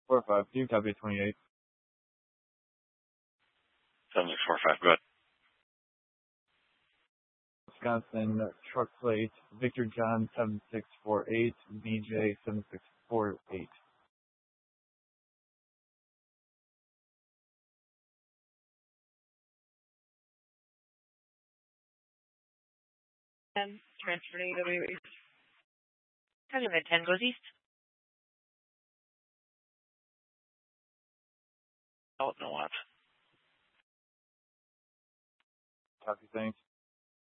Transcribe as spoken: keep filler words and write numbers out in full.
four five two, copy twenty-eight. seven six four five, go ahead. Wisconsin truck plate, Victor John seven six four eight, B J seven six four eight. Um, transfer to A W East. Seven ten goes east. Oh, no what? Copy, thanks.